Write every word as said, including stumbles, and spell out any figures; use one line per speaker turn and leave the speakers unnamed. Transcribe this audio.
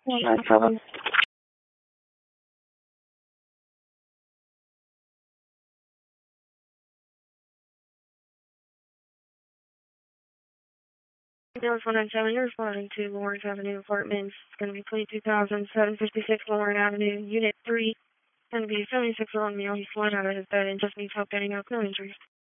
No problem. Dallas one nine seven, you're responding to Lawrence Avenue Apartments. It's going to be twenty-two thousand seven hundred fifty-six Lawrence Avenue, Unit three. It's going to be seventy-six year old male. He's flying out of his bed and just needs help getting up. No injuries.